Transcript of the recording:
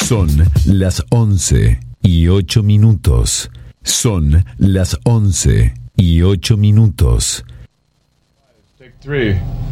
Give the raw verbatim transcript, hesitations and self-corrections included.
Son las once y ocho minutos. Son las once y ocho minutos. Take three.